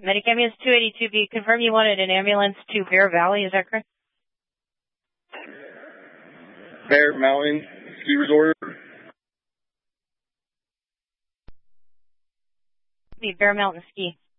Medic Ambulance 282B, confirm you wanted an ambulance to Bear Valley, is that correct? Bear Mountain Ski Resort. Bear Mountain Ski.